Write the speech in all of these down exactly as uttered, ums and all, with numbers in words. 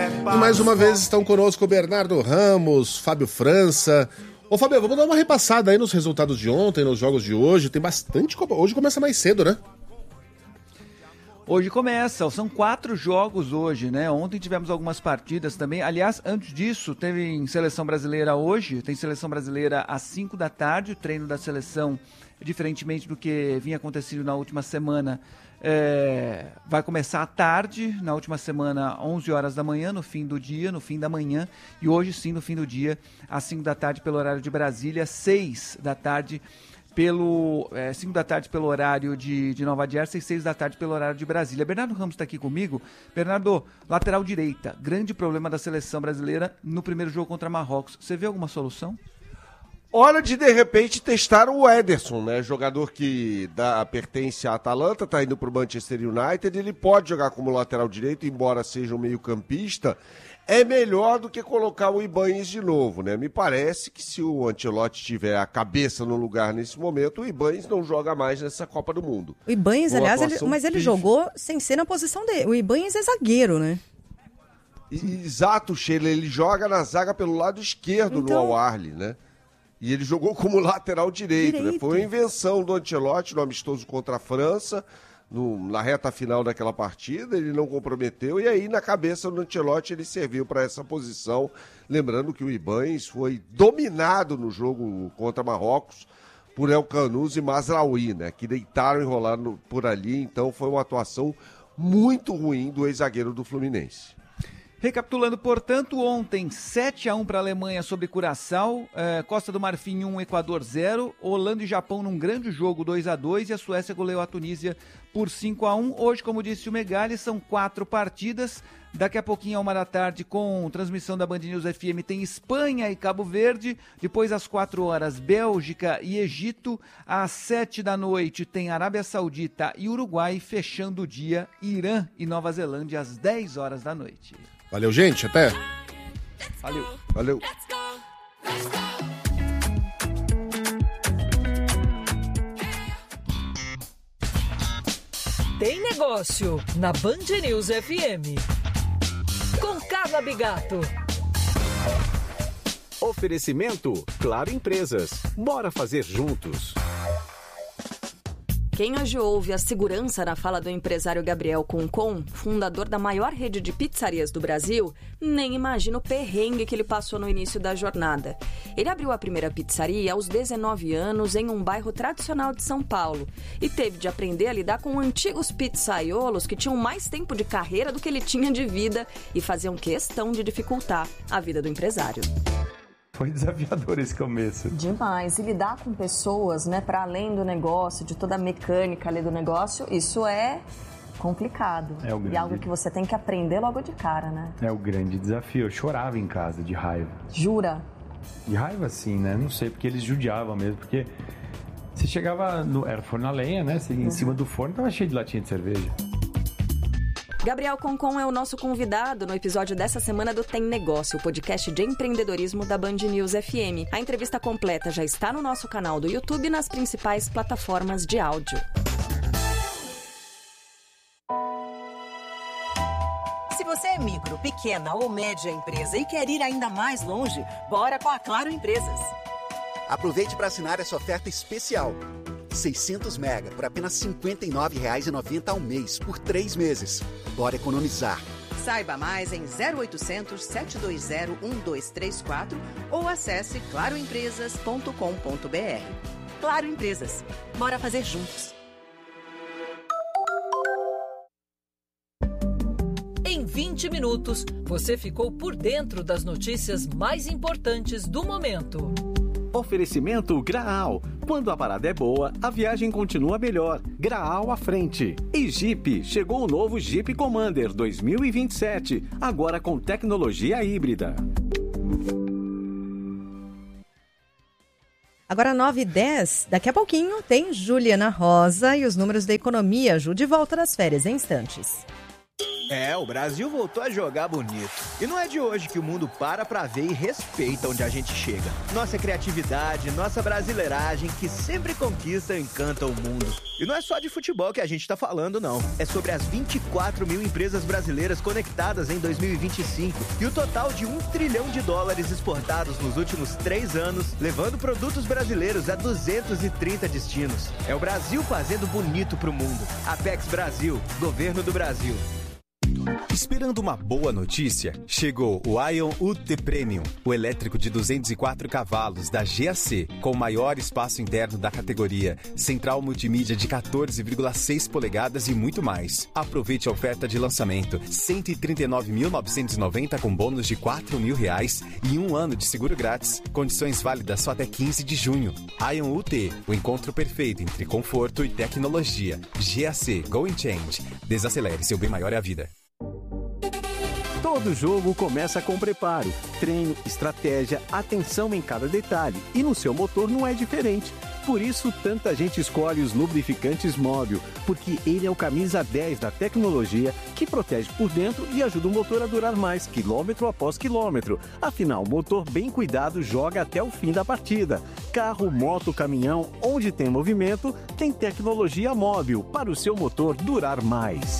E mais uma vez estão conosco o Bernardo Ramos, Fábio França. Ô Fábio, vamos dar uma repassada aí nos resultados de ontem, nos jogos de hoje. Tem bastante Copa. Hoje começa mais cedo, né? Hoje começa, são quatro jogos hoje, né? Ontem tivemos algumas partidas também. Aliás, antes disso, teve seleção brasileira hoje. Tem seleção brasileira às cinco da tarde. O treino da seleção, diferentemente do que vinha acontecendo na última semana, é, vai começar à tarde. Na última semana, onze horas da manhã, no fim do dia, no fim da manhã. E hoje sim, no fim do dia, às cinco da tarde pelo horário de Brasília, seis da tarde pelo é, cinco da tarde pelo horário de, de Nova Jersey e seis da tarde pelo horário de Brasília. Bernardo Ramos está aqui comigo. Bernardo, lateral direita, grande problema da seleção brasileira no primeiro jogo contra Marrocos. Você vê alguma solução? Hora de, de repente, testar o Ederson, né? Jogador que dá, pertence à Atalanta, está indo para o Manchester United. Ele pode jogar como lateral direito, embora seja um meio-campista. É melhor do que colocar o Ibañez de novo, né? Me parece que se o Ancelotti tiver a cabeça no lugar nesse momento, o Ibañez não joga mais nessa Copa do Mundo. O Ibañez, Uma aliás, ele, mas ele pif. jogou sem ser na posição dele. O Ibañez é zagueiro, né? Exato, Sheila. Ele joga na zaga pelo lado esquerdo então... no Al-Ahly, né? E ele jogou como lateral direito, direito. né? Foi uma invenção do Ancelotti no amistoso contra a França. No, na reta final daquela partida, ele não comprometeu, e aí na cabeça do Ancelotti ele serviu para essa posição, lembrando que o Ibañez foi dominado no jogo contra Marrocos por El Canouz e Mazraoui, né, que deitaram e rolaram por ali, então foi uma atuação muito ruim do ex-zagueiro do Fluminense. Recapitulando, portanto, ontem sete a um para a Alemanha sobre Curaçao, eh, Costa do Marfim um, Equador zero, Holanda e Japão num grande jogo dois a dois e a Suécia goleou a Tunísia por cinco a um. Hoje, como disse o Megali, são quatro partidas. Daqui a pouquinho, a uma da tarde, com transmissão da Band News F M, tem Espanha e Cabo Verde. Depois, às quatro horas, Bélgica e Egito. Às sete da noite, tem Arábia Saudita e Uruguai. Fechando o dia, Irã e Nova Zelândia, às dez horas da noite. Valeu, gente. Até. Valeu. Valeu. Tem negócio na Band News F M. Com Carla Bigato. Oferecimento Claro Empresas. Bora fazer juntos. Quem hoje ouve a segurança na fala do empresário Gabriel Concon, fundador da maior rede de pizzarias do Brasil, nem imagina o perrengue que ele passou no início da jornada. Ele abriu a primeira pizzaria aos dezenove anos em um bairro tradicional de São Paulo e teve de aprender a lidar com antigos pizzaiolos que tinham mais tempo de carreira do que ele tinha de vida e faziam questão de dificultar a vida do empresário. Foi desafiador esse começo. Demais. E lidar com pessoas, né, para além do negócio, de toda a mecânica ali do negócio, isso é complicado. É o grande... E algo que você tem que aprender logo de cara, né? É o grande desafio. Eu chorava em casa de raiva. Jura? De raiva, sim, né? Não sei, porque eles judiavam mesmo, porque você chegava, no... era forno a lenha, né? Você, em uhum. cima do forno tava cheio de latinha de cerveja. Gabriel Concon é o nosso convidado no episódio dessa semana do Tem Negócio, o podcast de empreendedorismo da Band News F M. A entrevista completa já está no nosso canal do YouTube e nas principais plataformas de áudio. Se você é micro, pequena ou média empresa e quer ir ainda mais longe, bora com a Claro Empresas. Aproveite para assinar essa oferta especial. seiscentos mega por apenas cinquenta e nove reais e noventa centavos ao mês, por três meses. Bora economizar. Saiba mais em zero oitocentos, sete dois zero, um dois três quatro ou acesse claro empresas ponto com ponto b r. Claro Empresas. Bora fazer juntos. Em vinte minutos, você ficou por dentro das notícias mais importantes do momento. Oferecimento Graal. Quando a parada é boa, a viagem continua melhor. Graal à frente. E Jeep. Chegou o novo Jeep Commander dois mil e vinte e sete. Agora com tecnologia híbrida. Agora nove e dez. Daqui a pouquinho tem Juliana Rosa e os números da economia. Ju, de volta das férias em instantes. É, o Brasil voltou a jogar bonito. E não é de hoje que o mundo para pra ver e respeita onde a gente chega. Nossa criatividade, nossa brasileiragem, que sempre conquista e encanta o mundo. E não é só de futebol que a gente tá falando, não. É sobre as vinte e quatro mil empresas brasileiras conectadas em dois mil e vinte e cinco e o total de um trilhão de dólares exportados nos últimos três anos, levando produtos brasileiros a duzentos e trinta destinos. É o Brasil fazendo bonito pro mundo. Apex Brasil, Governo do Brasil. Esperando uma boa notícia? Chegou o Ion U T Premium, o elétrico de duzentos e quatro cavalos da G A C, com o maior espaço interno da categoria, central multimídia de quatorze vírgula seis polegadas e muito mais. Aproveite a oferta de lançamento, cento e trinta e nove mil novecentos e noventa com bônus de quatro mil reais e um ano de seguro grátis. Condições válidas só até quinze de junho. Ion U T, o encontro perfeito entre conforto e tecnologia. G A C, Go and Change. Desacelere, seu bem maior é a vida. Todo jogo começa com preparo, treino, estratégia, atenção em cada detalhe. E no seu motor não é diferente. Por isso, tanta gente escolhe os lubrificantes Móbil, porque ele é o camisa dez da tecnologia que protege por dentro e ajuda o motor a durar mais, quilômetro após quilômetro. Afinal, o motor bem cuidado joga até o fim da partida. Carro, moto, caminhão, onde tem movimento, tem tecnologia Móbil para o seu motor durar mais.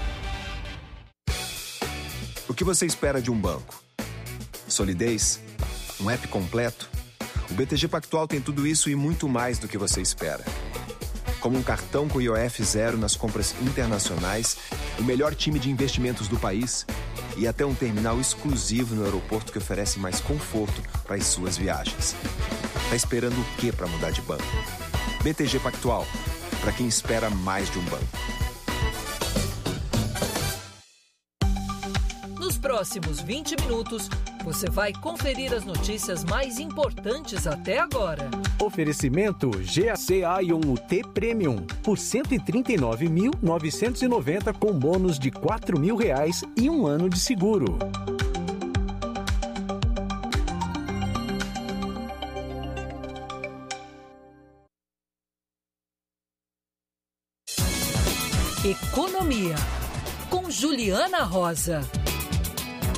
O que você espera de um banco? Solidez? Um app completo? O B T G Pactual tem tudo isso e muito mais do que você espera. Como um cartão com I O F zero nas compras internacionais, o melhor time de investimentos do país e até um terminal exclusivo no aeroporto que oferece mais conforto para as suas viagens. Tá esperando o quê para mudar de banco? B T G Pactual, para quem espera mais de um banco. Nos próximos vinte minutos, você vai conferir as notícias mais importantes até agora. Oferecimento G A C Ion U T Premium por cento e trinta e nove mil novecentos e noventa com bônus de quatro mil reais e um ano de seguro. Economia, com Juliana Rosa.